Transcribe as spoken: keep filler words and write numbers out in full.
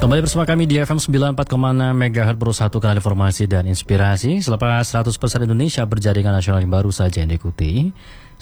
Kembali bersama kami di F M sembilan puluh empat koma enam MHz Pro satu kanal informasi dan inspirasi. Selepas seratus persen Indonesia berjaringan nasional yang baru saja yang diikuti.